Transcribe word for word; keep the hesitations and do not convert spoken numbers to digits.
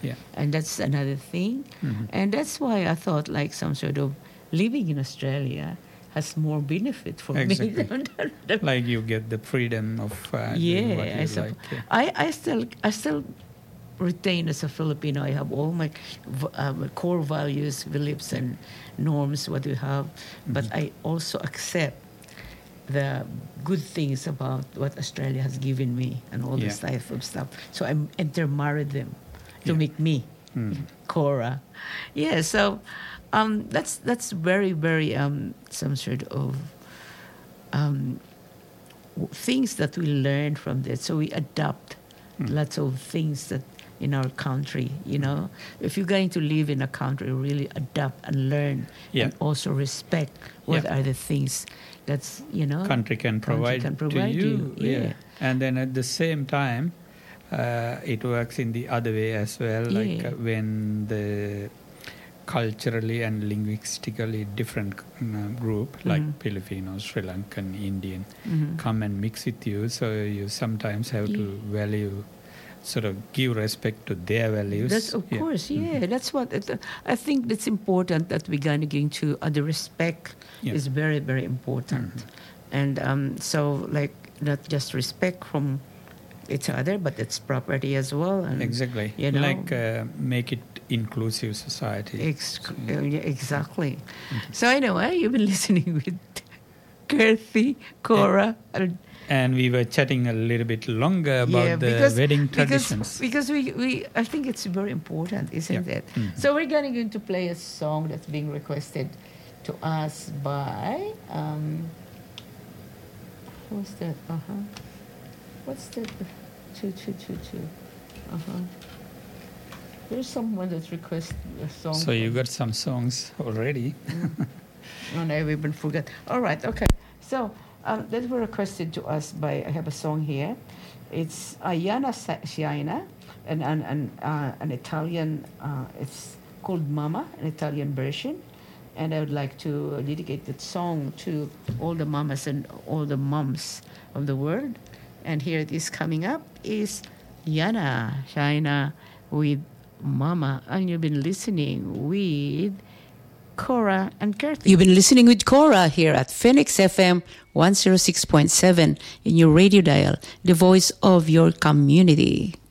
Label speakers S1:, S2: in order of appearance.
S1: Yeah.
S2: And that's another thing.
S1: Mm-hmm.
S2: And that's why I thought like some sort of living in Australia has more benefit for
S1: Exactly.
S2: me. than the-
S1: Like you get the freedom of uh, doing what
S2: yeah, I,
S1: you
S2: sup-
S1: like. Yeah.
S2: I, I still I still retain as a Filipino. I have all my v- um, core values, beliefs, and norms. What we have, but
S1: Mm-hmm.
S2: I also accept the good things about what Australia has given me and all this
S1: Yeah.
S2: type of stuff. So I intermarried them to
S1: Yeah.
S2: make me
S1: Mm.
S2: Cora. Yeah, so um, that's that's very very um, some sort of um, w- things that we learn from that. So we adopt
S1: Mm.
S2: lots of things that in our country. You know, if you're going to live in a country, really adopt and learn,
S1: Yeah.
S2: and also respect what
S1: Yeah.
S2: are the things that's you know
S1: Country can
S2: country
S1: provide,
S2: can provide
S1: to you.
S2: Yeah.
S1: And then at the same time, uh, it works in the other way as well. Like
S2: Yeah.
S1: uh, when the culturally and linguistically different uh, group, like
S2: Mhm.
S1: Filipino, Sri Lankan, Indian,
S2: Mhm.
S1: come and mix with you. So you sometimes have to
S2: Yeah.
S1: value, sort of give respect to their values.
S2: That's of
S1: Yeah.
S2: course, yeah.
S1: Mhm.
S2: That's what it, I think. That's important that we're going to get into. Uh, the respect
S1: Yeah.
S2: is very, very important,
S1: Mhm.
S2: and um, so like not just respect from each other, but it's property as well. And,
S1: Exactly.
S2: You know,
S1: Like uh, make it inclusive society.
S2: ex-
S1: So,
S2: uh, yeah, exactly. So anyway, you've been listening with Kirthi, Cora, and
S1: And we were chatting a little bit longer about
S2: yeah,
S1: the
S2: because,
S1: wedding
S2: because,
S1: traditions.
S2: because we, we I think it's very important, isn't
S1: Yeah.
S2: it?
S1: Mhm.
S2: So we're going to play a song that's being requested to us by um, what's that? Uh huh. What's that? Two two two two. Uh huh. There's someone that's requested a song.
S1: So you
S2: from-
S1: got some songs already.
S2: Oh, no, I even forgot. All right, okay. So um, that were requested to us by, I have a song here. It's Ayana Siena, an, an, an, uh, an Italian, uh, it's called Mama, an Italian version. And I would like to dedicate that song to all the mamas and all the moms of the world. And here it is coming up is Yana Shaina with Mama. And you've been listening with Cora and Kirthi. You've been listening with Cora here at Phoenix F M one oh six point seven in your radio dial, the voice of your community.